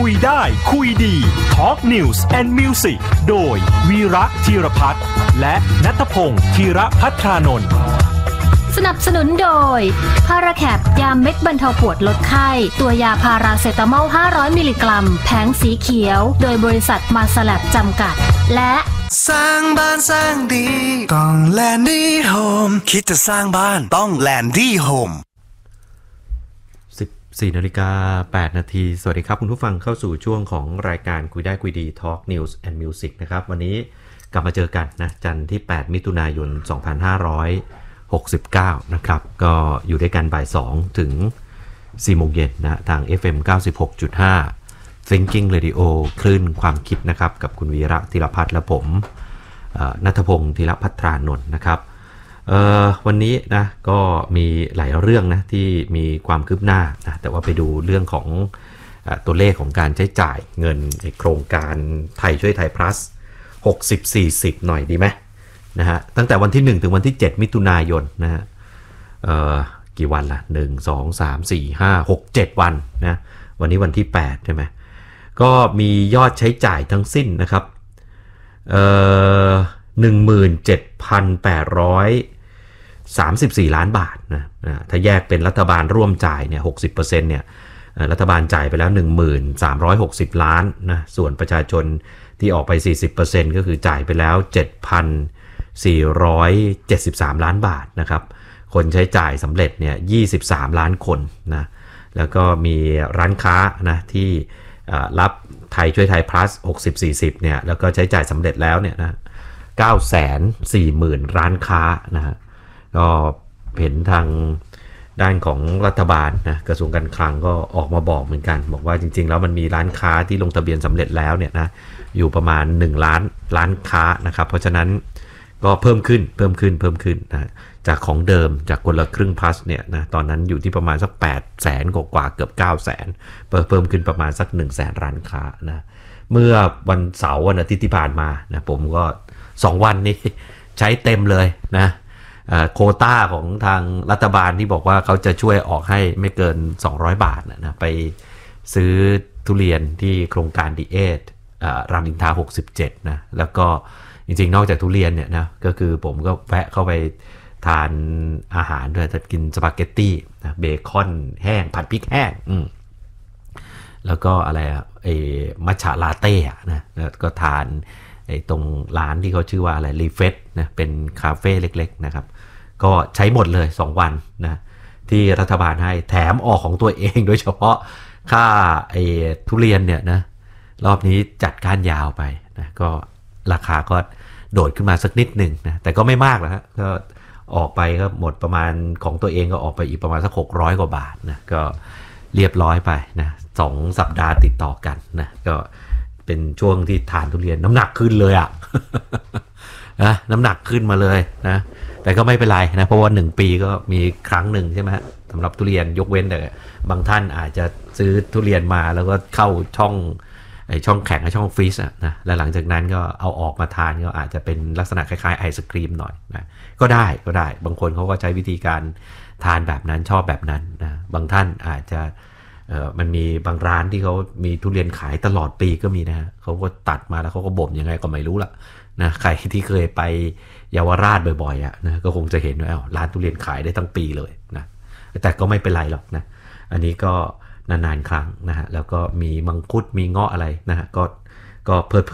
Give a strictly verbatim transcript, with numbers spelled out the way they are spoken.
คุยได้คุยดี Talk News and Music โดยวีระธีรพัฒน์และณัฐพงศ์ธีรภัทรานนท์สนับสนุนโดยพาราแคปยาเม็ดบรรเทาปวดลดไข้ตัวยาพาราเซตามอลห้าร้อยมิลลิกรัมแผงสีเขียวโดยบริษัทมาสแลบจำกัดและสร้างบ้านสร้างดีต้องแลนดี้โฮมคิดจะสร้างบ้านต้องแลนดี้โฮมสิบสี่นาฬิกาแปดนาทีสวัสดีครับคุณผู้ฟังเข้าสู่ช่วงของรายการคุยได้คุยดี Talk News and Music นะครับวันนี้กลับมาเจอกันนะจันทร์ที่แปดมิถุนายนสองพันห้าร้อยหกสิบเก้านะครับก็อยู่ด้วยกันบ่ายสองถึงสี่โมงเย็นนะทาง เอฟ เอ็ม เก้าสิบหกจุดห้า Thinking Radio คลื่นความคิดนะครับกับคุณวีระธีรพัฒน์และผมณัฐพงศ์ธีรภัทรานนท์นะครับวันนี้นะก็มีหลายเรื่องนะที่มีความคืบหน้านะแต่ว่าไปดูเรื่องของตัวเลขของการใช้จ่ายเงินโครงการไทยช่วยไทย plus หกสิบ สี่สิบหน่อยดีไหมนะฮะตั้งแต่วันที่หนึ่งถึงวันที่เจ็ดมิถุนายนนะฮะเอ่อกี่วันล่ะหนึ่ง สอง สาม สี่ ห้า หก เจ็ดวันนะวันนี้วันที่แปดใช่ไหมก็มียอดใช้จ่ายทั้งสิ้นนะครับเอ่อ หนึ่งหมื่นเจ็ดพันแปดร้อยสามสิบสี่ล้านบาทนะนะถ้าแยกเป็นรัฐบาลร่วมจ่ายเนี่ย หกสิบเปอร์เซ็นต์ เนี่ยรัฐบาลจ่ายไปแล้ว หนึ่งหมื่นสามร้อยหกสิบล้านนะส่วนประชาชนที่ออกไป สี่สิบเปอร์เซ็นต์ ก็คือจ่ายไปแล้ว เจ็ดพันสี่ร้อยเจ็ดสิบสาม ล้านบาทนะครับคนใช้จ่ายสำเร็จเนี่ยยี่สิบสามล้านคนนะแล้วก็มีร้านค้านะที่รับไทยช่วยไทย plus หกสิบ สี่สิบเนี่ยแล้วก็ใช้จ่ายสำเร็จแล้วเนี่ยนะเก้าแสนสี่หมื่น ร้านค้านะฮะก็เห็นทางด้านของรัฐบาลนะกระทรวงการคลังก็ออกมาบอกเหมือนกันบอกว่าจริงๆแล้วมันมีร้านค้าที่ลงทะเบียนสำเร็จแล้วเนี่ยนะอยู่ประมาณหนึ่งล้านร้านค้านะครับเพราะฉะนั้นก็เพิ่มขึ้นเพิ่มขึ้นเพิ่มขึ้นนะจากของเดิมจากคนละครึ่ง plus เนี่ยนะตอนนั้นอยู่ที่ประมาณสักแปดแสนกว่าเกือบเก้าแสนเพิ่มขึ้นประมาณสักหนึ่งแสนร้านค้านะเมื่อวันเสาร์วันอาทิตย์ที่ผ่านมานะผมก็สองวันนี้ใช้เต็มเลยนะโควต้าของทางรัฐบาลที่บอกว่าเขาจะช่วยออกให้ไม่เกินสองร้อยบาทนะนะไปซื้อทุเรียนที่โครงการดีเอทรามอินทราหกสิบเจ็ดนะแล้วก็จริงๆนอกจากทุเรียนเนี่ยนะก็คือผมก็แวะเข้าไปทานอาหารด้วยจะกินสปาเกตตี้นะเบคอนแห้งผัดพริกแห้งอืมแล้วก็อะไรอะไอ้มัทฉะลาเต้นะแล้วก็ทานไอ้ตรงร้านที่เขาชื่อว่าอะไรรีเฟสนะเป็นคาเฟ่เล็กๆนะครับก็ใช้หมดเลยสองวันนะที่รัฐบาลให้แถมออกของตัวเองโดยเฉพาะค่าไอ้ทุเรียนเนี่ยนะรอบนี้จัดการยาวไปนะก็ราคาก็โดดขึ้นมาสักนิดหนึ่งนะแต่ก็ไม่มากแล้วครับก็ออกไปก็หมดประมาณของตัวเองก็ออกไปอีกประมาณสักหกร้อยกว่าบาทนะก็เรียบร้อยไปนะสองสัปดาห์ติดต่อกันนะก็เป็นช่วงที่ทานทุเรียนน้ำหนักขึ้นเลยอ่ะ นะน้ำหนักขึ้นมาเลยนะแต่ก็ไม่เป็นไรนะเพราะว่าหนึ่งปีก็มีครั้งหนึ่งใช่ไหมสำหรับทุเรียนยกเว้นแต่บางท่านอาจจะซื้อทุเรียนมาแล้วก็เข้าช่องไอช่องแข็งกับช่องฟรีซอ่ะนะแล้วหลังจากนั้นก็เอาออกมาทานก็อาจจะเป็นลักษณะคล้ายๆไอศกรีมหน่อยนะก็ได้ก็ได้บางคนเขาก็ใช้วิธีการทานแบบนั้นชอบแบบนั้นนะบางท่านอาจจะเอ่อมันมีบางร้านที่เขามีทุเรียนขายตลอดปีก็มีนะเขาก็ตัดมาแล้วเขาก็บ่มยังไงก็ไม่รู้ละนะใครที่เคยไปเยาวราชบ่อยๆอ่ะนะก็คงจะเห็นว่าอ้าวร้านทุเรียนขายได้ทั้งปีเลยนะแต่ก็ไม่เป็นไรหรอกนะอันนี้ก็นานๆครั้งนะฮะแล้วก็มีมังคุดมีเงาะอะไรนะฮะก็ก็เพลิด